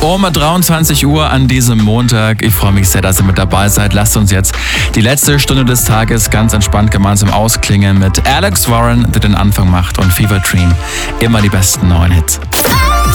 um 23 Uhr an diesem Montag. Ich freue mich sehr, dass ihr mit dabei seid. Lasst uns jetzt die letzte Stunde des Tages ganz entspannt gemeinsam ausklingen mit Alex Warren, der den Anfang macht, und Fever Dream. Immer die besten neuen Hits.